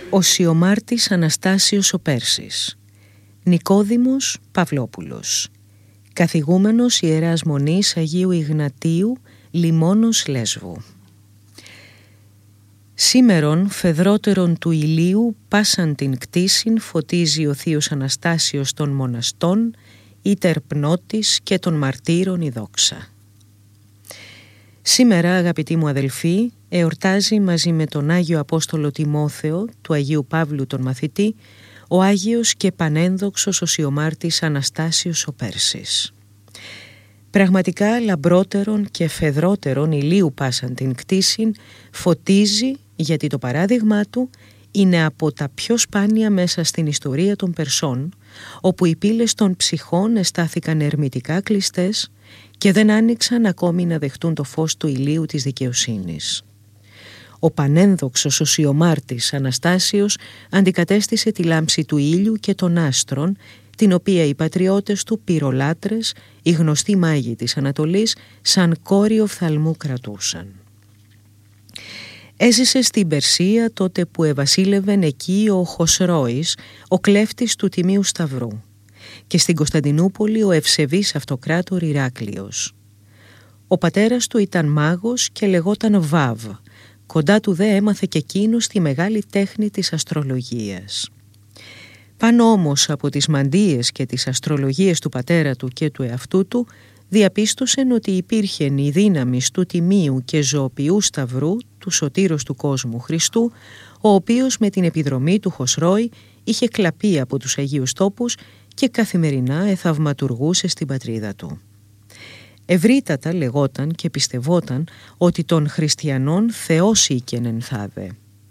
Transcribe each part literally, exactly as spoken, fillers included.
Ο Σιωμάρτης Αναστάσιος ο Πέρσης. Νικόδημος Παυλόπουλος. Καθηγούμενος Ιεράς Μονής Αγίου Ιγνατίου, Λιμώνος Λέσβου. Σήμερον φεδρότερον του ηλίου πάσαν την κτήσιν φωτίζει ο Θείος Αναστάσιος των μοναστών, ήτερ πνότης και των μαρτύρων η δόξα. Σήμερα, αγαπητοί μου αδελφοί, εορτάζει μαζί με τον Άγιο Απόστολο Τιμόθεο, του Αγίου Παύλου τον μαθητή, ο Άγιος και πανένδοξος ο Σιωμάρτης Αναστάσιος ο Πέρσης. Πραγματικά λαμπρότερον και φεδρότερον ηλίου πάσαν την κτήσιν φωτίζει, γιατί το παράδειγμά του είναι από τα πιο σπάνια μέσα στην ιστορία των Περσών, όπου οι πύλες των ψυχών εστάθηκαν ερμητικά κλειστές και δεν άνοιξαν ακόμη να δεχτούν το φως του ηλίου της δικαιοσύνης. Ο πανένδοξος ο Σιωμάρτης Αναστάσιος αντικατέστησε τη λάμψη του ήλιου και των άστρων, την οποία οι πατριώτες του πυρολάτρες, οι γνωστοί μάγοι της Ανατολής, σαν κόριο φθαλμού κρατούσαν. Έζησε στην Περσία τότε που ευασίλευεν εκεί ο Χοσρόης, ο κλέφτης του Τιμίου Σταυρού, και στην Κωνσταντινούπολη ο ευσεβής αυτοκράτορ Ηράκλειος. Ο πατέρας του ήταν μάγος και λεγόταν Βάβ, κοντά του δε έμαθε και εκείνος τη μεγάλη τέχνη της αστρολογίας. Πάνω όμως από τις μαντείες και τις αστρολογίες του πατέρα του και του εαυτού του, διαπίστωσεν ότι υπήρχε η δύναμη του Τιμίου και Ζωοποιού Σταυρού, του σωτήρος του κόσμου Χριστού, ο οποίος με την επιδρομή του Χοσρόη είχε κλαπεί από τους Αγίους Τόπους και καθημερινά εθαυματουργούσε στην πατρίδα του. Ευρύτατα λεγόταν και πιστευόταν ότι των χριστιανών Θεός οίκεν ενθάδε.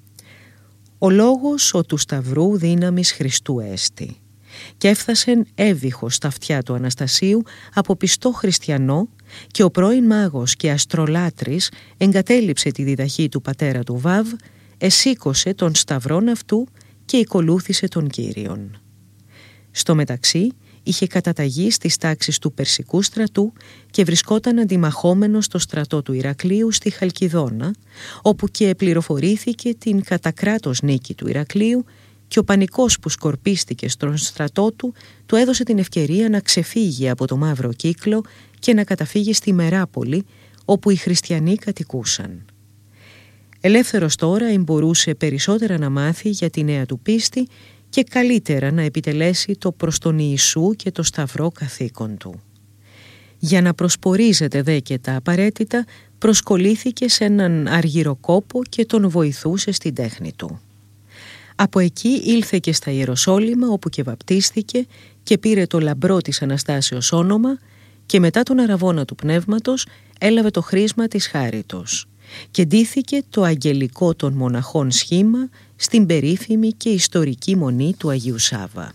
Ο λόγος ο του Σταυρού δύναμης Χριστού έστη, και έφθασεν έβυχος στα αυτιά του Αναστασίου από πιστό χριστιανό, και ο πρώην μάγος και αστρολάτρης εγκατέλειψε τη διδαχή του πατέρα του Βάβ, εσήκωσε τον σταυρόν αυτού και ακολούθησε τον Κύριον. Στο μεταξύ είχε καταταγεί στις τάξεις του Περσικού στρατού και βρισκόταν αντιμαχόμενος στο στρατό του Ηρακλείου στη Χαλκιδόνα, όπου και πληροφορήθηκε την κατά κράτος νίκη του Ηρακλείου, και ο πανικός που σκορπίστηκε στον στρατό του του έδωσε την ευκαιρία να ξεφύγει από το μαύρο κύκλο και να καταφύγει στη Μεράπολη, όπου οι χριστιανοί κατοικούσαν. Ελεύθερος τώρα εμπορούσε περισσότερα να μάθει για τη νέα του πίστη και καλύτερα να επιτελέσει το προς τον Ιησού και το σταυρό καθήκον του. Για να προσπορίζεται δε και τα απαραίτητα, προσκολήθηκε σε έναν αργυροκόπο και τον βοηθούσε στην τέχνη του. Από εκεί ήλθε και στα Ιεροσόλυμα, όπου και βαπτίστηκε και πήρε το λαμπρό της Αναστάσεως όνομα, και μετά τον αραβώνα του πνεύματος έλαβε το χρήσμα της χάριτος και ντύθηκε το αγγελικό των μοναχών σχήμα στην περίφημη και ιστορική μονή του Αγίου Σάβα.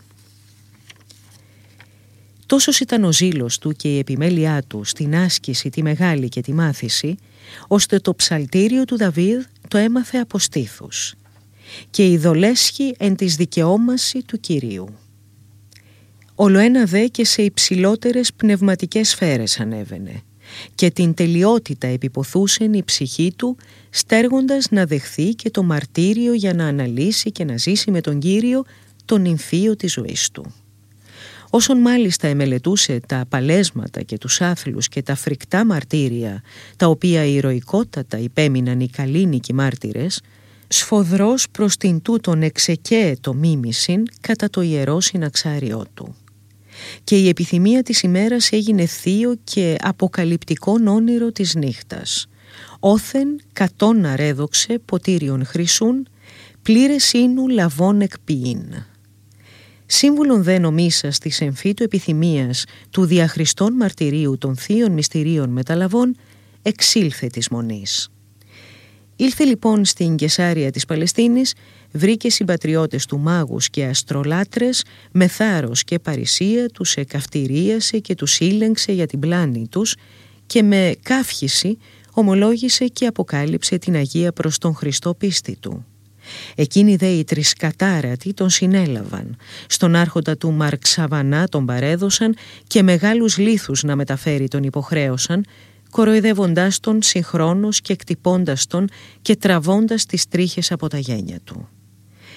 Τόσος ήταν ο ζήλος του και η επιμέλειά του στην άσκηση τη μεγάλη και τη μάθηση, ώστε το ψαλτήριο του Δαβίδ το έμαθε από στήθους και η δολέσχη εν της δικαιώμαση του Κυρίου. Ολοένα δε και σε υψηλότερες πνευματικές σφαίρες ανέβαινε και την τελειότητα επιποθούσεν η ψυχή του, στέργοντας να δεχθεί και το μαρτύριο για να αναλύσει και να ζήσει με τον Κύριο τον νυμφίο της ζωής του. Όσον μάλιστα εμελετούσε τα απαλέσματα και τους άθλους και τα φρικτά μαρτύρια, τα οποία ηρωικότατα υπέμειναν οι καλήνικοι μάρτυρες, σφοδρός προς την τούτον εξεκαίε το μίμησιν κατά το ιερό συναξάριό του. Και η επιθυμία της ημέρας έγινε θείο και αποκαλυπτικόν όνειρο της νύχτας. Όθεν κατόν αρέδοξε ποτήριον χρυσούν, πλήρες ίνου λαβών εκποιήν. Σύμβουλον δε νομίσας της εμφύτου επιθυμίας του διαχριστών μαρτυρίου των θείων μυστηρίων μεταλαβών, εξήλθε της μονής. Ήλθε λοιπόν στην Κεσάρια της Παλαιστίνης, βρήκε συμπατριώτες του μάγους και αστρολάτρες, με θάρρος και παρησία τους εκαυτηρίασε και τους ήλεγξε για την πλάνη τους και με καύχηση ομολόγησε και αποκάλυψε την Αγία προς τον Χριστό πίστη του. Εκείνοι δε οι τρισκατάρατοι τον συνέλαβαν, στον άρχοντα του Μαρξαβανά τον παρέδωσαν και μεγάλους λίθους να μεταφέρει τον υποχρέωσαν, κοροϊδεύοντάς τον συγχρόνως και εκτυπώντας τον και τραβώντας τις τρίχες από τα γένια του.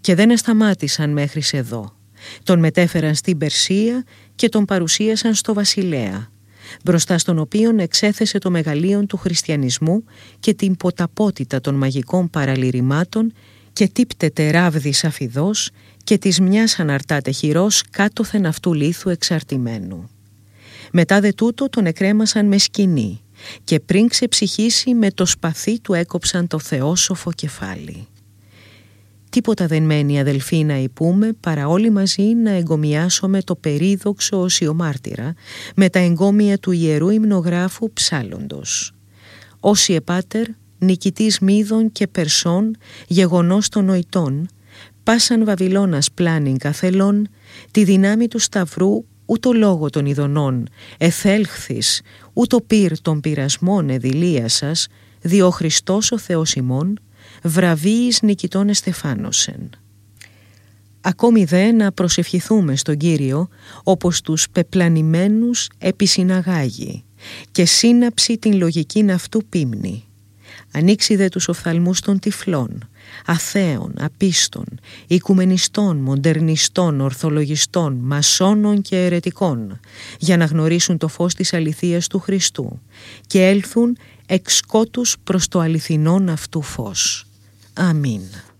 και δεν σταμάτησαν μέχρι εδώ. Τον μετέφεραν στην Περσία και τον παρουσίασαν στο βασιλέα, μπροστά στον οποίον εξέθεσε το μεγαλείο του χριστιανισμού και την ποταπότητα των μαγικών παραλυρημάτων και τύπτεται ράβδης αφιδός και της μιας αναρτάται χειρός κάτωθεν αυτού λίθου εξαρτημένου. Μετά δε τούτο τον εκρέμασαν με σκηνή και πριν ξεψυχήσει με το σπαθί του έκοψαν το θεόσοφο κεφάλι. Τίποτα δεν μένει, αδελφοί, να υπούμε παρά όλοι μαζί να εγκομιάσουμε το περίδοξο οσιομάρτυρα με τα εγκόμια του Ιερού Υμνογράφου ψάλλοντος. Όσοι επάτερ, νικητής Μίδων και Περσών, γεγονός των νοητών, πάσαν Βαβυλώνας πλάνην καθελών, τη δυνάμει του σταυρού ούτω λόγο των ειδονών, εθέλχθης, ούτω πυρ των πειρασμών εδηλία σας, διό Χριστός ο Θεός ημών, βραβείης νικητών εστεφάνωσεν. Ακόμη δε να προσευχηθούμε στον Κύριο, όπως τους πεπλανημένους επισυναγάγει, και σύναψει την λογικήν αυτού πίμνη. Ανοίξει δε τους οφθαλμούς των τυφλών, αθέων, απίστων, οικουμενιστών, μοντερνιστών, ορθολογιστών, μασόνων και αιρετικών, για να γνωρίσουν το φως της αληθείας του Χριστού και έλθουν εξ σκότους προς το αληθινόν αυτού φως. Αμήν.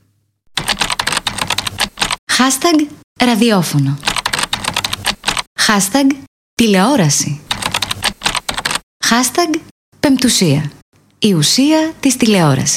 Hashtag ραδιόφωνο. Hashtag τηλεόραση. Hashtag πεμπτουσία. Η ουσία της τηλεόρασης.